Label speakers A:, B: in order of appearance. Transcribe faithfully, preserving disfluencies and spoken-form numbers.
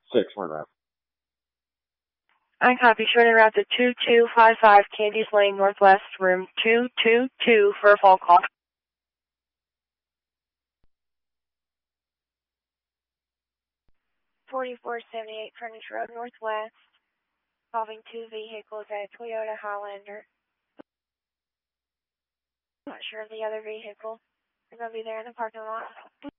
A: Six, one route.
B: I copy. Shorten route to two two five five Candies Lane Northwest, room two two two for a phone call.
C: forty-four seventy-eight Furnish Road Northwest, involving two vehicles, a Toyota Highlander. I'm not sure of the other vehicle. They're going to be there in the parking lot.